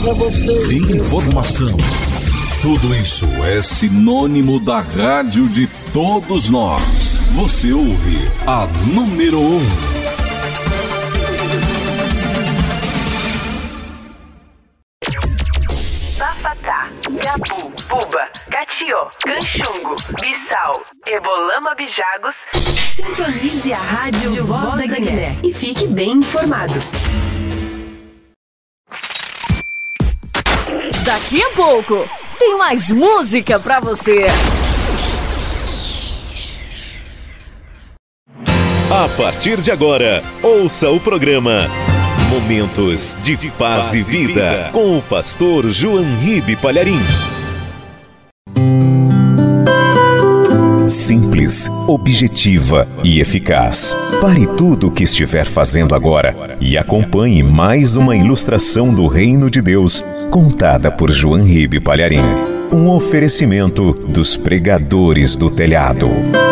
Informação. Tudo isso é sinônimo da rádio de todos nós. Você ouve a número 1. Bafatá, Gabu, Buba, Catió, Canchungo, Bissau, Ebolama, Bijagos. Sintonize a rádio Voz da Guiné e fique bem informado. Daqui a pouco tem mais música pra você. A partir de agora, ouça o programa Momentos de Paz e Vida com o pastor João Ribe Palharim. Simples, objetiva e eficaz. Pare tudo o que estiver fazendo agora e acompanhe mais uma ilustração do Reino de Deus, contada por João Ribe Palharim. Um oferecimento dos pregadores do telhado.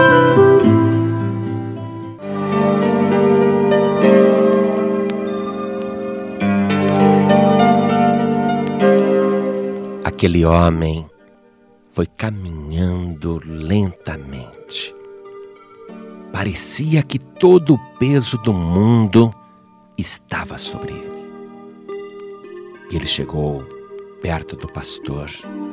Aquele homem foi caminhando lentamente. Parecia que todo o peso do mundo estava sobre ele. E ele chegou perto do pastor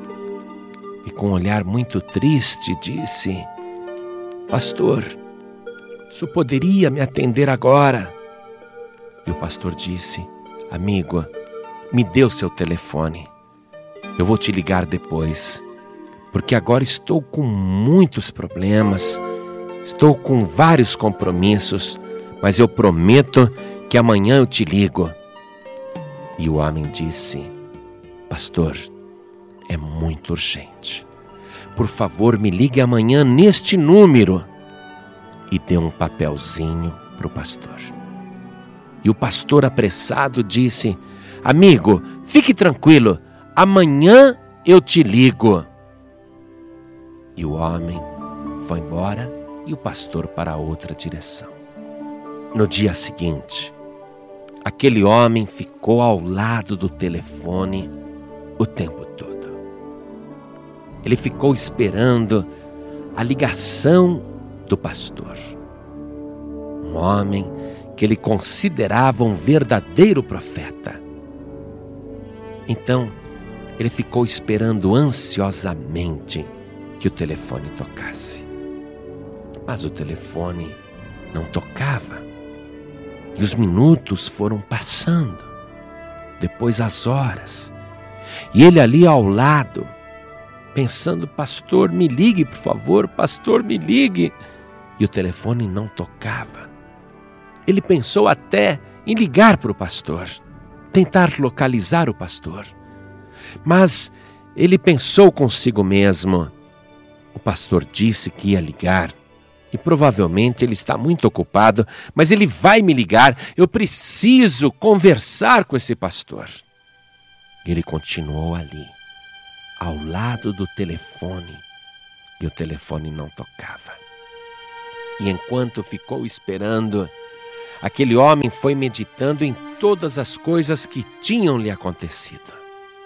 e, com um olhar muito triste, disse: Pastor, o senhor poderia me atender agora? E o pastor disse: Amigo, me dê o seu telefone. Eu vou te ligar depois, porque agora estou com muitos problemas, estou com vários compromissos, mas eu prometo que amanhã eu te ligo. E o homem disse: Pastor, é muito urgente. Por favor, me ligue amanhã neste número. E deu um papelzinho para o pastor. E o pastor, apressado, disse: Amigo, fique tranquilo, amanhã eu te ligo. E o homem foi embora e o pastor para outra direção. No dia seguinte, aquele homem ficou ao lado do telefone o tempo todo. Ele ficou esperando a ligação do pastor. Um homem que ele considerava um verdadeiro profeta. Então, ele ficou esperando ansiosamente que o telefone tocasse. Mas o telefone não tocava. E os minutos foram passando. Depois as horas. E ele ali ao lado, pensando: Pastor, me ligue, por favor, pastor, me ligue. E o telefone não tocava. Ele pensou até em ligar para o pastor, tentar localizar o pastor. Mas ele pensou consigo mesmo: o pastor disse que ia ligar e provavelmente ele está muito ocupado, mas ele vai me ligar, eu preciso conversar com esse pastor. Ele continuou ali, ao lado do telefone, e o telefone não tocava. E enquanto ficou esperando, aquele homem foi meditando em todas as coisas que tinham lhe acontecido.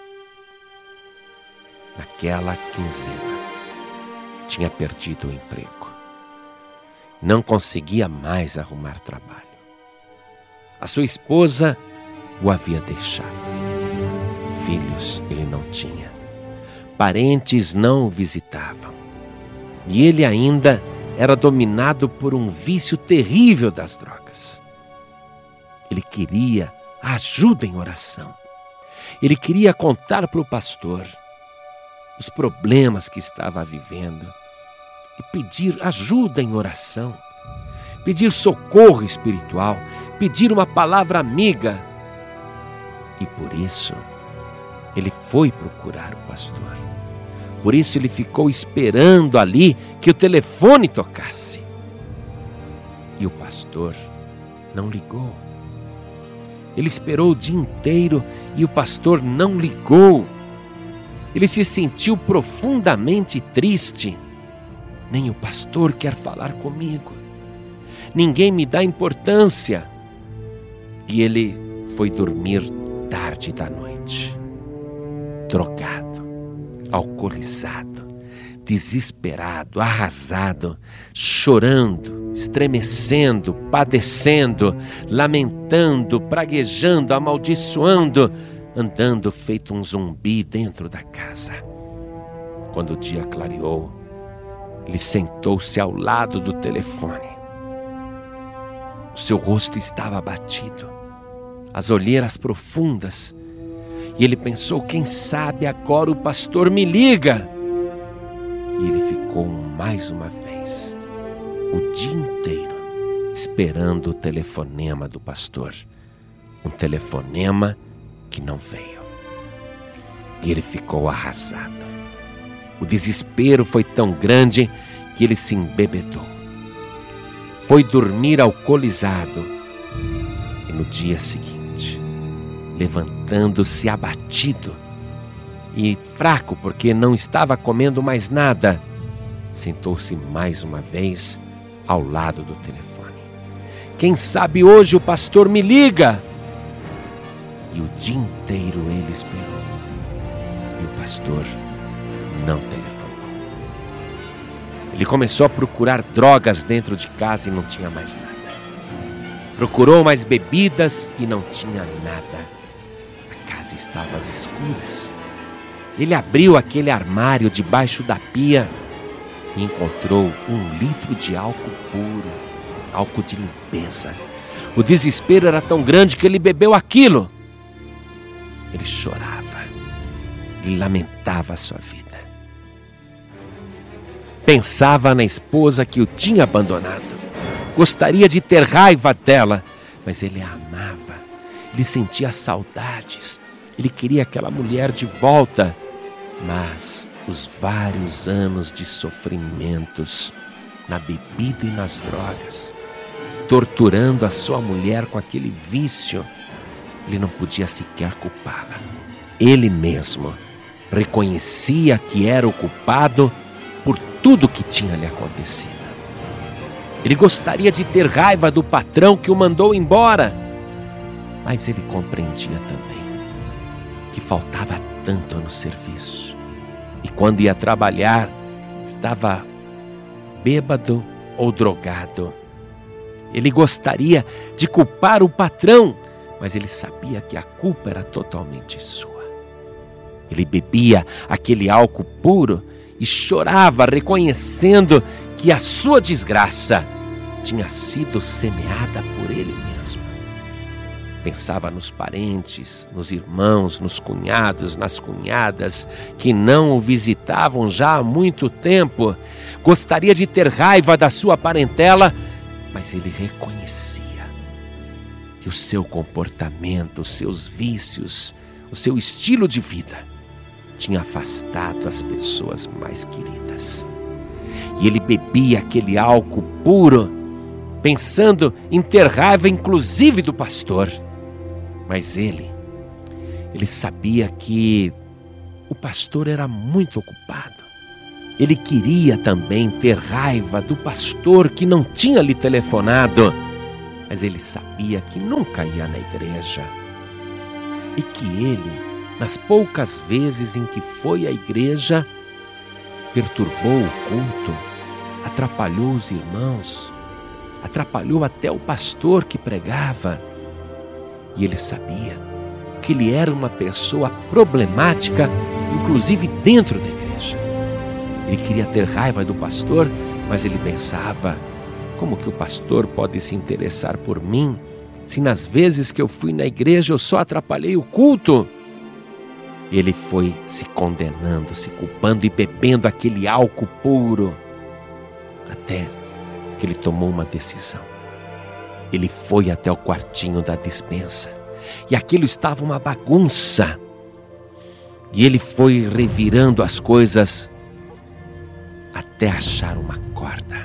Naquela quinzena, tinha perdido o emprego. Não conseguia mais arrumar trabalho. A sua esposa o havia deixado. Filhos ele não tinha. Parentes não o visitavam. E ele ainda era dominado por um vício terrível das drogas. Ele queria ajuda em oração. Ele queria contar para o pastor os problemas que estava vivendo e pedir ajuda em oração, pedir socorro espiritual, pedir uma palavra amiga. E por isso ele foi procurar o pastor. Por isso ele ficou esperando ali que o telefone tocasse. E o pastor não ligou. Ele esperou o dia inteiro e o pastor não ligou. Ele se sentiu profundamente triste. Nem o pastor quer falar comigo. Ninguém me dá importância. E ele foi dormir tarde da noite. drogado, alcoolizado, desesperado, arrasado, chorando, estremecendo, padecendo, lamentando, praguejando, amaldiçoando, andando feito um zumbi dentro da casa. Quando o dia clareou, ele sentou-se ao lado do telefone. O seu rosto estava abatido, as olheiras profundas, e ele pensou: quem sabe agora o pastor me liga. E ele ficou mais uma vez, o dia inteiro, esperando o telefonema do pastor. Um telefonema que não veio. E ele ficou arrasado. O desespero foi tão grande que ele se embebedou. Foi dormir alcoolizado. E no dia seguinte, levantando-se abatido e fraco porque não estava comendo mais nada, sentou-se mais uma vez ao lado do telefone. Quem sabe hoje o pastor me liga? E o dia inteiro ele esperou. E o pastor não telefonou. Ele começou a procurar drogas dentro de casa e não tinha mais nada. Procurou mais bebidas e não tinha nada. A casa estava às escuras. Ele abriu aquele armário debaixo da pia e encontrou 1 litro de álcool puro, álcool de limpeza. O desespero era tão grande que ele bebeu aquilo. Ele chorava, ele lamentava a sua vida. Pensava na esposa que o tinha abandonado. Gostaria de ter raiva dela, mas ele a amava. Ele sentia saudades. Ele queria aquela mulher de volta. Mas os vários anos de sofrimentos na bebida e nas drogas, torturando a sua mulher com aquele vício, ele não podia sequer culpá-la. Ele mesmo reconhecia que era o culpado por tudo que tinha lhe acontecido. Ele gostaria de ter raiva do patrão que o mandou embora, mas ele compreendia também que faltava tanto no serviço. E quando ia trabalhar, estava bêbado ou drogado. Ele gostaria de culpar o patrão, mas ele sabia que a culpa era totalmente sua. Ele bebia aquele álcool puro e chorava, reconhecendo que a sua desgraça tinha sido semeada por ele mesmo. Pensava nos parentes, nos irmãos, nos cunhados, nas cunhadas que não o visitavam já há muito tempo. Gostaria de ter raiva da sua parentela, mas ele reconhecia que o seu comportamento, os seus vícios, o seu estilo de vida tinha afastado as pessoas mais queridas. E ele bebia aquele álcool puro, pensando em ter raiva inclusive do pastor. Mas ele sabia que o pastor era muito ocupado. Ele queria também ter raiva do pastor que não tinha lhe telefonado, mas ele sabia que nunca ia na igreja. E que ele, nas poucas vezes em que foi à igreja, perturbou o culto, atrapalhou os irmãos, atrapalhou até o pastor que pregava. E ele sabia que ele era uma pessoa problemática, inclusive dentro da igreja. Ele queria ter raiva do pastor, mas ele pensava: como que o pastor pode se interessar por mim, se nas vezes que eu fui na igreja eu só atrapalhei o culto? Ele foi se condenando, se culpando e bebendo aquele álcool puro, até que ele tomou uma decisão. Ele foi até o quartinho da despensa e aquilo estava uma bagunça. E ele foi revirando as coisas até achar uma corda.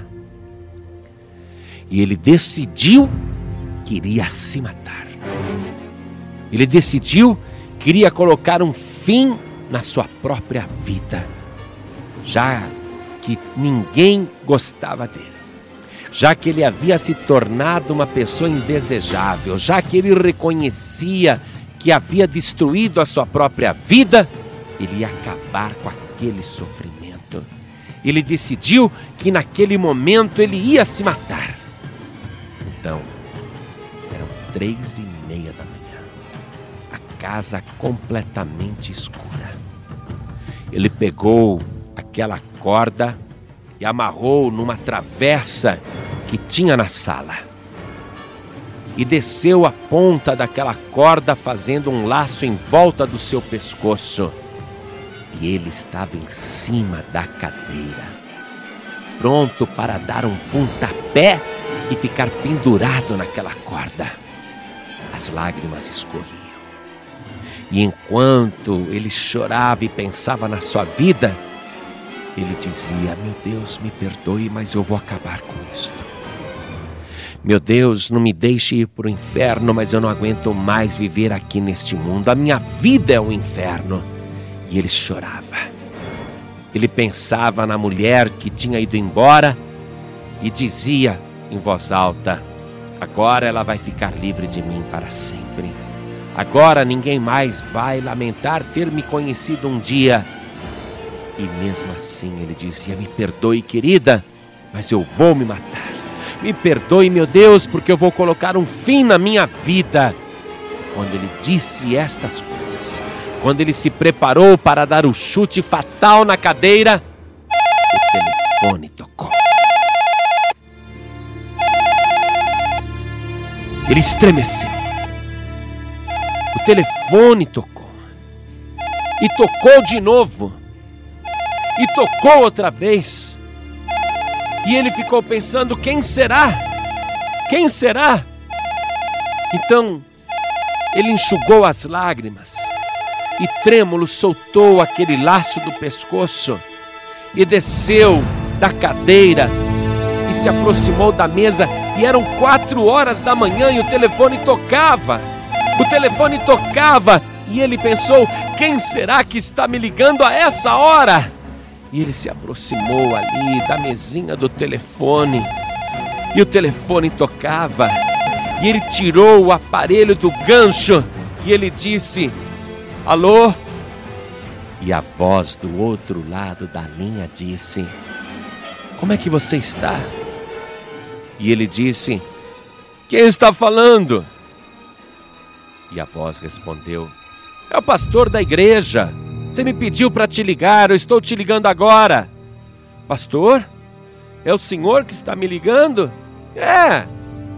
E ele decidiu que iria se matar. Ele decidiu que iria colocar um fim na sua própria vida, já que ninguém gostava dele. Já que ele havia se tornado uma pessoa indesejável, já que ele reconhecia que havia destruído a sua própria vida, ele ia acabar com aquele sofrimento. Ele decidiu que naquele momento ele ia se matar. Então, eram 3:30 da manhã, a casa completamente escura. Ele pegou aquela corda e amarrou numa travessa que tinha na sala. E desceu a ponta daquela corda fazendo um laço em volta do seu pescoço. E ele estava em cima da cadeira, pronto para dar um pontapé e ficar pendurado naquela corda. As lágrimas escorriam. E enquanto ele chorava e pensava na sua vida, ele dizia: meu Deus, me perdoe, mas eu vou acabar com isto. Meu Deus, não me deixe ir para o inferno, mas eu não aguento mais viver aqui neste mundo. A minha vida é um inferno. E ele chorava. Ele pensava na mulher que tinha ido embora e dizia em voz alta: agora ela vai ficar livre de mim para sempre. Agora ninguém mais vai lamentar ter me conhecido um dia. E mesmo assim ele dizia: me perdoe, querida, mas eu vou me matar. Me perdoe, meu Deus, porque eu vou colocar um fim na minha vida. Quando ele disse estas coisas, quando ele se preparou para dar o chute fatal na cadeira, o telefone tocou. Ele estremeceu. O telefone tocou. E tocou de novo. E tocou outra vez. E ele ficou pensando: quem será? Quem será? Então, ele enxugou as lágrimas e trêmulo soltou aquele laço do pescoço e desceu da cadeira e se aproximou da mesa. E eram 4h da manhã e o telefone tocava. O telefone tocava e ele pensou: quem será que está me ligando a essa hora? E ele se aproximou ali da mesinha do telefone. E o telefone tocava. E ele tirou o aparelho do gancho. E ele disse: alô? E a voz do outro lado da linha disse: como é que você está? E ele disse: quem está falando? E a voz respondeu: é o pastor da igreja. Você me pediu para te ligar, eu estou te ligando agora. Pastor? É o senhor que está me ligando? É.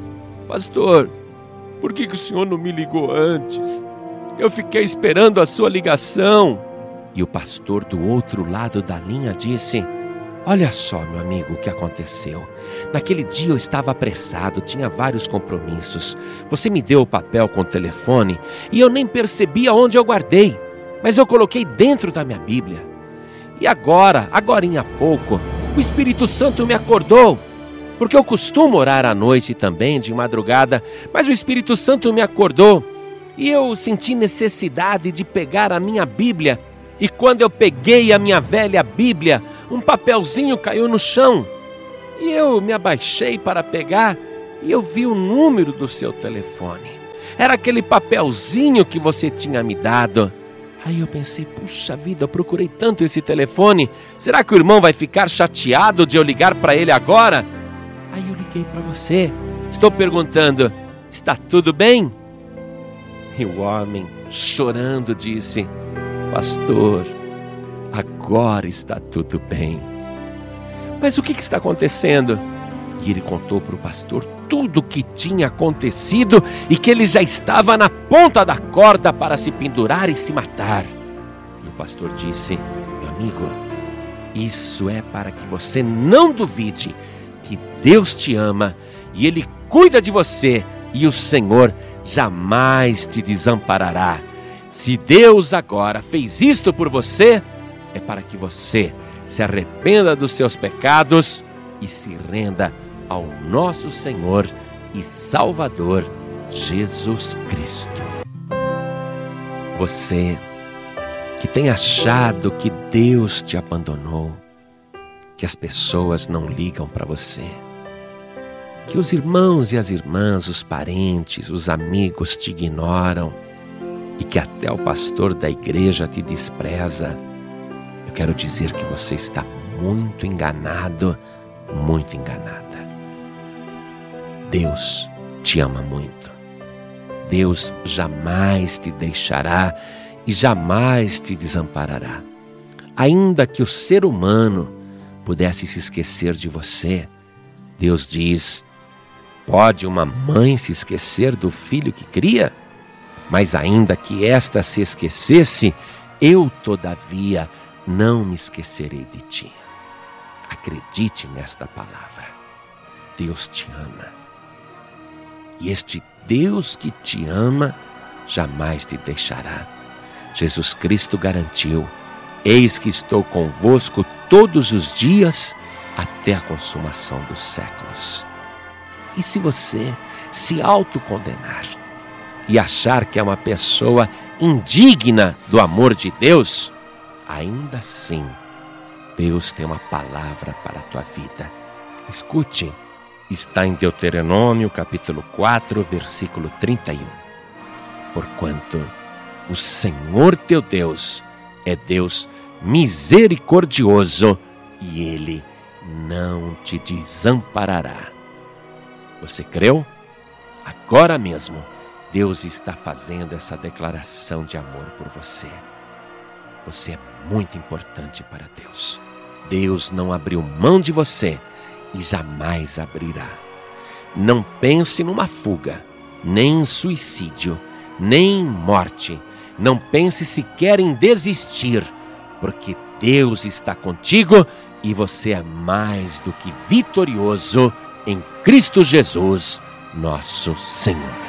Pastor, por que o senhor não me ligou antes? Eu fiquei esperando a sua ligação. E o pastor do outro lado da linha disse: olha só, meu amigo, o que aconteceu. Naquele dia eu estava apressado, tinha vários compromissos. Você me deu o papel com o telefone e eu nem percebi aonde eu guardei. Mas eu coloquei dentro da minha Bíblia. E agorinha há pouco, o Espírito Santo me acordou. Porque eu costumo orar à noite também, de madrugada. Mas o Espírito Santo me acordou. E eu senti necessidade de pegar a minha Bíblia. E quando eu peguei a minha velha Bíblia, um papelzinho caiu no chão. E eu me abaixei para pegar. E eu vi o número do seu telefone. Era aquele papelzinho que você tinha me dado. Aí eu pensei: puxa vida, eu procurei tanto esse telefone. Será que o irmão vai ficar chateado de eu ligar para ele agora? Aí eu liguei para você. Estou perguntando: está tudo bem? E o homem, chorando, disse: pastor, agora está tudo bem. Mas o que está acontecendo? E ele contou para o pastor tudo o que tinha acontecido e que ele já estava na ponta da corda para se pendurar e se matar. E o pastor disse: meu amigo, isso é para que você não duvide que Deus te ama e Ele cuida de você e o Senhor jamais te desamparará. Se Deus agora fez isto por você, é para que você se arrependa dos seus pecados e se renda ao nosso Senhor e Salvador Jesus Cristo. Você que tem achado que Deus te abandonou, que as pessoas não ligam para você, que os irmãos e as irmãs, os parentes, os amigos te ignoram, e que até o pastor da igreja te despreza, eu quero dizer que você está muito enganado, muito enganada. Deus te ama muito. Deus jamais te deixará e jamais te desamparará. Ainda que o ser humano pudesse se esquecer de você, Deus diz: pode uma mãe se esquecer do filho que cria? Mas ainda que esta se esquecesse, eu, todavia, não me esquecerei de ti. Acredite nesta palavra. Deus te ama. E este Deus que te ama jamais te deixará. Jesus Cristo garantiu: eis que estou convosco todos os dias até a consumação dos séculos. E se você se autocondenar e achar que é uma pessoa indigna do amor de Deus, ainda assim, Deus tem uma palavra para a tua vida. Escute, está em Deuteronômio capítulo 4, versículo 31. Porquanto o Senhor teu Deus é Deus misericordioso e Ele não te desamparará. Você creu? Agora mesmo, Deus está fazendo essa declaração de amor por você. Você é muito importante para Deus. Deus não abriu mão de você e jamais abrirá. Não pense numa fuga, nem em suicídio, nem em morte. Não pense sequer em desistir, porque Deus está contigo e você é mais do que vitorioso em Cristo Jesus, nosso Senhor.